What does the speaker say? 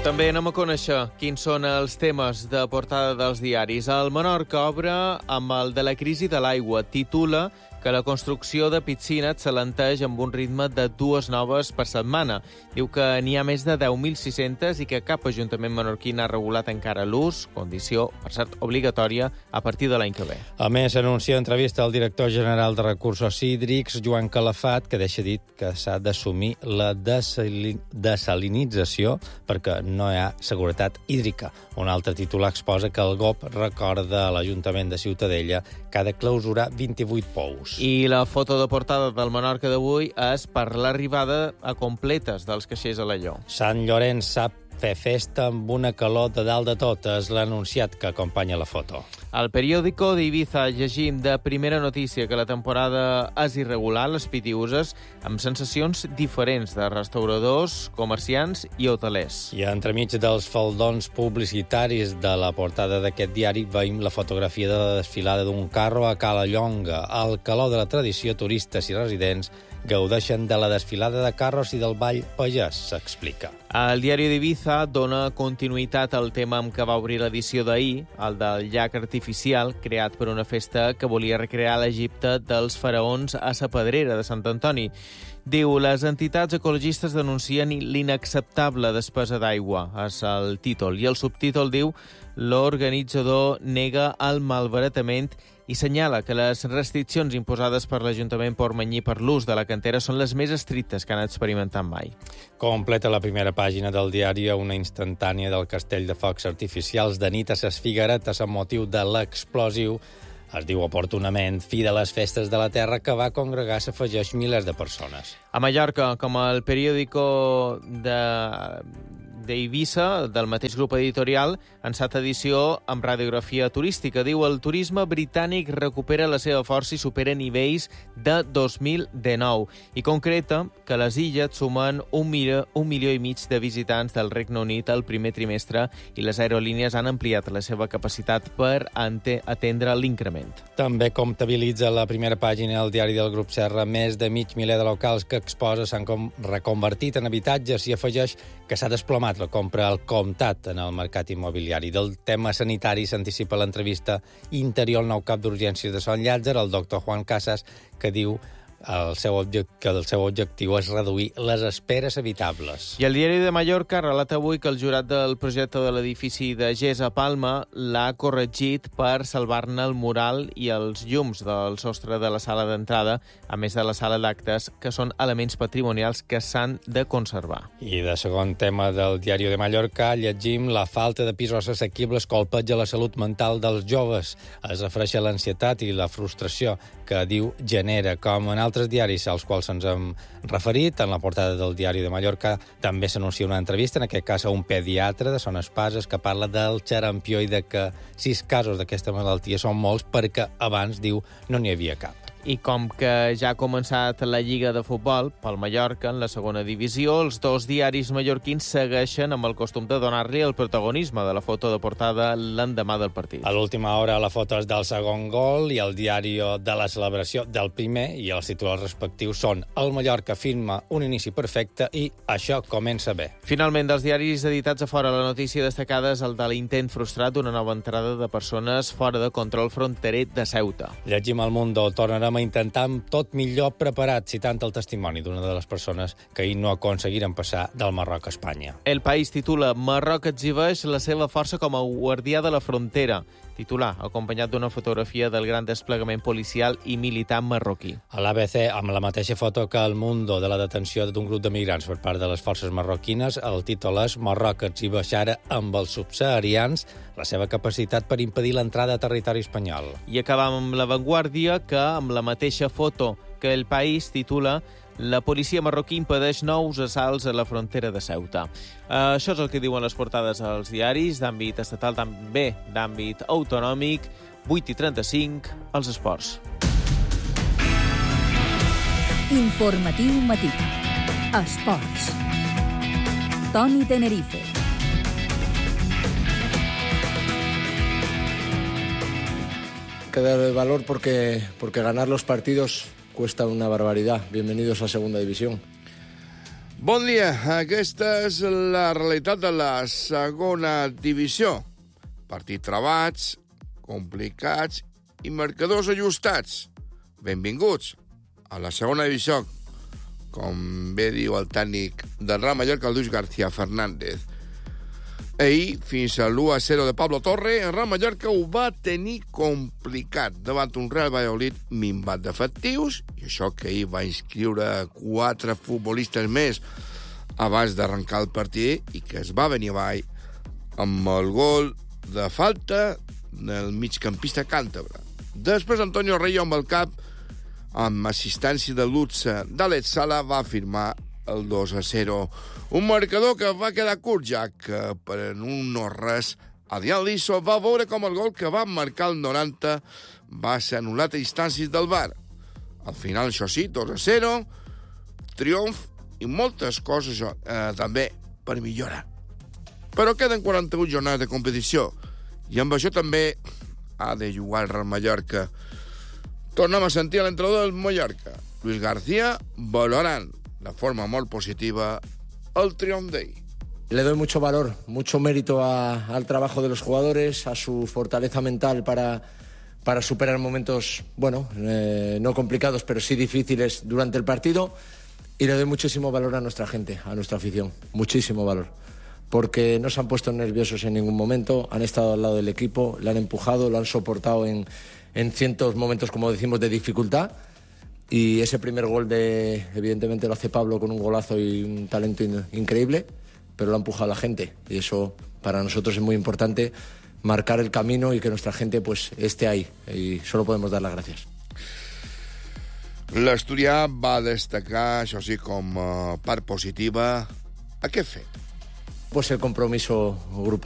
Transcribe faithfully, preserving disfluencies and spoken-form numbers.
També anem a conèixer quins són els temes de portada dels diaris. El Menorca obre amb el de la crisi de l'aigua. Titula que la construcció de piscines s'alenteix amb un ritme de dues noves per setmana. Diu que n'hi ha més de deu mil sis-centes i que cap ajuntament menorquí n'ha regulat encara l'ús, condició, per cert, obligatòria a partir de l'any que ve. A més, anuncia entrevista al director general de Recursos Hídrics, Joan Calafat, que deixa dit que s'ha d'assumir la desalinització perquè no hi ha seguretat hídrica. Un altre titular exposa que el G O P recorda a l'Ajuntament de Ciutadella que ha de clausurar vint-i-vuit pous. I la foto de portada del Menorca d'avui és per l'arribada a completes dels caixers a l'Allò. Sant Llorenç sap fer festa amb una calor de dalt de tot, és l'anunciat que acompanya la foto. Al periòdico d'Ibiza llegim de primera notícia que la temporada és irregular, les pitiuses, amb sensacions diferents de restauradors, comerciants i hotelers. I entremig dels faldons publicitaris de la portada d'aquest diari veiem la fotografia de la desfilada d'un carro a Cala Llonga. Al calor de la tradició, turistes i residents gaudeixen de la desfilada de carros i del ball pagès, s'explica. El diari d'Ibiza dona continuïtat al tema amb què va obrir l'edició d'ahir, el del llac artificial, creat per una festa que volia recrear l'Egipte dels faraons a sa Pedrera de Sant Antoni. Diu, les entitats ecologistes denuncien l'inacceptable despesa d'aigua, és el títol, i el subtítol diu, l'organitzador nega el malbaratament i senyala que les restriccions imposades per l'Ajuntament Portmany per l'ús de la cantera són les més estrictes que han experimentat mai. Completa la primera pàgina del diari una instantània del castell de focs artificials de nit a ses Figueretes amb motiu de l'explosiu. Es diu oportunament fi de les festes de la Terra que va congregar s'afegeix milers de persones. A Mallorca, com el periòdico de... d'Eivissa, del mateix grup editorial, en set edició amb radiografia turística. Diu, el turisme britànic recupera la seva força i supera nivells de dos mil dinou. I concreta que les illes sumen un milió, un milió i mig de visitants del Regne Unit al primer trimestre i les aerolínies han ampliat la seva capacitat per atendre l'increment. També comptabilitza la primera pàgina del diari del Grup Serra més de mig miler de locals que exposa s'han reconvertit en habitatges i afegeix que s'ha desplomat la compra al comptat en el mercat immobiliari. Del tema sanitari s'anticipa l'entrevista interior al nou cap d'urgències de Sant Llàtzer, el doctor Juan Casas, que diu el seu objectiu, que el seu objectiu és reduir les esperes evitables. I el diari de Mallorca relata avui que el jurat del projecte de l'edifici de Gés a Palma l'ha corregit per salvar-ne el mural i els llums del sostre de la sala d'entrada, a més de la sala d'actes, que són elements patrimonials que s'han de conservar. I de segon tema del diari de Mallorca llegim la falta de pisos assequibles colpeja la salut mental dels joves. Es refereix a l'ansietat i la frustració que, diu, genera, com en altres diaris als quals ens hem referit. En la portada del diari de Mallorca també s'anuncia una entrevista, en aquest cas a un pediatre de Son Espases, que parla del xarampió i de que sis casos d'aquesta malaltia són molts perquè abans, diu, no n'hi havia cap. I com que ja ha començat la Lliga de Futbol pel Mallorca en la segona divisió, els dos diaris mallorquins segueixen amb el costum de donar-li el protagonisme de la foto de portada l'endemà del partit. A l'última hora la foto és del segon gol i el diari de la celebració del primer, i els titulars respectius són el Mallorca firma un inici perfecte i això comença bé. Finalment, dels diaris editats a fora, la notícia destacada és el de l'intent frustrat d'una nova entrada de persones fora de control fronterer de Ceuta. Llegim El Mundo, tornarem a intentar amb tot millor preparat, citant el testimoni d'una de les persones que ahir no aconseguiren passar del Marroc a Espanya. El País titula Marroc exhibeix la seva força com a guardià de la frontera. Titular, acompanyat d'una fotografia del gran desplegament policial i militar marroquí. A l'A B C, amb la mateixa foto que El Mundo de la detenció d'un grup de migrants per part de les forces marroquines, el títol és Marroc exhibeix ara amb els subsaharians la seva capacitat per impedir l'entrada a territori espanyol. I acabam amb La Vanguardia, que amb la mateixa foto que El País titula la policia marroquí impedeix nous assalts a la frontera de Ceuta. Uh, això és el que diuen les portades als diaris, d'àmbit estatal, també d'àmbit autonòmic. vuit i trenta-cinc, als esports. Informatiu matí. Esports. Toni Tenerife. Hay que darle valor porque, porque ganar los partidos cuesta una barbaridad. Bienvenidos a Segunda División. Bon dia. Aquesta és la realitat de la segona divisió. Partits trebats, complicats i marcadors ajustats. Benvinguts a la segona divisió, com bé diu el tècnic del Real Mallorca, el Luis García Fernández. Ahir, fins a l'u a zero de Pablo Torre, el Real Mallorca ho va tenir complicat davant un Real Valladolid minvat d'efectius, i això que ahir va inscriure quatre futbolistes més abans d'arrencar el partit i que es va venir avall amb el gol de falta del migcampista càntabre. Després, Antonio Reyo amb el cap, amb assistència de Lutza d'Àlex Sala, va firmar el dos a zero. Un marcador que va quedar curt, ja que per un no res Adrián Liso va veure com el gol que va marcar el noranta va ser anul·lat a instàncies del V A R. Al final, això sí, dos a zero, triomf i moltes coses eh, també per millorar. Però queden quaranta-vuit jornades de competició i amb això també ha de jugar el Real Mallorca. Tornem a sentir l'entrenador del Mallorca, Luis García, valorant de forma molt positiva el triomf d'ahir. Le doy mucho valor, mucho mérito a, al trabajo de los jugadores, a su fortaleza mental para, para superar momentos, bueno, eh, no complicados, pero sí difíciles durante el partido. Y le doy muchísimo valor a nuestra gente, a nuestra afición, muchísimo valor. Porque no se han puesto nerviosos en ningún momento, han estado al lado del equipo, le han empujado, lo han soportado en, en cientos momentos, como decimos, de dificultad. Y ese primer gol, de, evidentemente, lo hace Pablo con un golazo y un talento in, increíble, pero lo ha empujado la gente. Y eso para nosotros es muy importante, marcar el camino y que nuestra gente pues esté ahí. Y solo podemos dar las gracias. L'Asturià va destacar, això sí, com a part positiva, a què fet? Pues el compromiso grupal.